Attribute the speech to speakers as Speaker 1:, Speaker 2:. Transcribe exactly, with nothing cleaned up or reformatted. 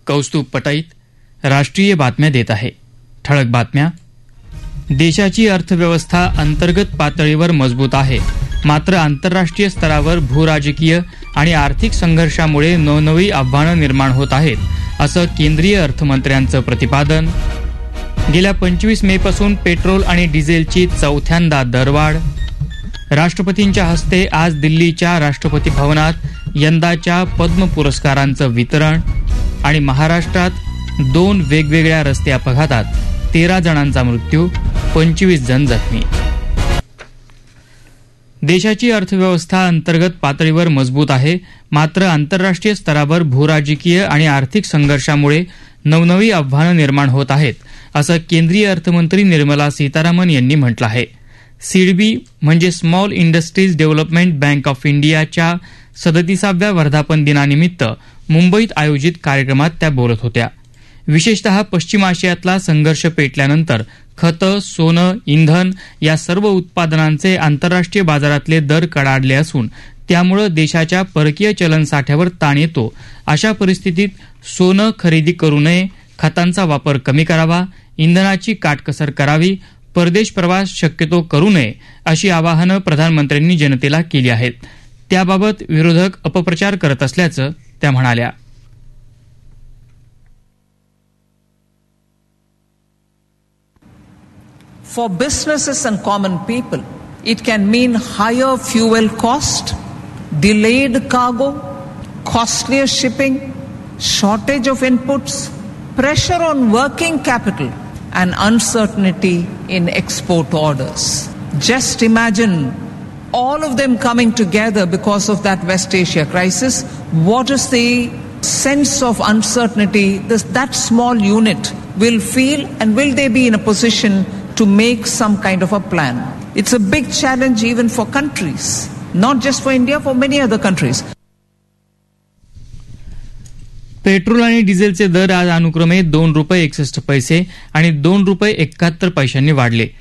Speaker 1: कौस्तुभ पटईत राष्ट्रीय बातम्या देत आहे. ठळक बातम्या. देशाची अर्थव्यवस्था अंतर्गत पातळीवर मजबूत आहे, मात्र आंतरराष्ट्रीय स्तरावर भूराजकीय आणि आर्थिक संघर्षामुळे नवनवी आव्हानं निर्माण होत आहेत, असं केंद्रीय अर्थमंत्र्यांचं प्रतिपादन. गेल्या पंचवीस मे पासून पेट्रोल आणि डिझेलची चौथ्यांदा दरवाढ. राष्ट्रपतींच्या हस्ते आज दिल्लीच्या राष्ट्रपती भवनात यंदाच्या पद्म पुरस्कारांचं वितरण. आणि महाराष्ट्रात दोन वेगवेगळ्या रस्ते अपघातात तेरा जणांचा मृत्यू, पंचवीस जण जखमी. देशाची अर्थव्यवस्था अंतर्गत पातळीवर मजबूत आहे, मात्र आंतरराष्ट्रीय स्तरावर भूराजकीय आणि आर्थिक संघर्षामुळे नवनवी आव्हानं निर्माण होत आहेत, असं केंद्रीय अर्थमंत्री निर्मला सीतारामन यांनी म्हटलं आहे. सिडबी म्हणजे small industries development bank of इंडियाच्या सदतीसाव्या वर्धापन दिनानिमित्त मुंबईत आयोजित कार्यक्रमात त्या बोलत होत्या. विशेषतः पश्चिम आशियातला संघर्ष पेटल्यानंतर खतं, सोनं, इंधन या सर्व उत्पादनांचे आंतरराष्ट्रीय बाजारातले दर कडाडले असून त्यामुळे देशाच्या परकीय चलन साठ्यावर ताण येतो. अशा परिस्थितीत सोनं खरेदी करू नये, खतांचा वापर कमी करावा, इंधनाची काटकसर करावी, परदेश प्रवास शक्यतो करू नये, अशी आवाहनं प्रधानमंत्र्यांनी जनतेला केली आहेत. त्याबाबत विरोधक अपप्रचार करत असल्याचं त्या म्हणाल्या.
Speaker 2: For businesses and common people, it can mean higher fuel cost, delayed cargo, costlier shipping, shortage of inputs, pressure on working capital, and uncertainty in export orders. Just imagine all of them coming together because of that West Asia crisis. What is the sense of uncertainty this, that small unit will feel, and will they be in a position to make some kind of a plan? It's a big challenge even for countries, not just for India, for many other countries.
Speaker 1: Petrol आणि डिझेलचे दर आज अनुक्रमे दोन रुपये एकसष्ट पैसे आणि दोन रुपये एकाहत्तर पैशांनी वाढले.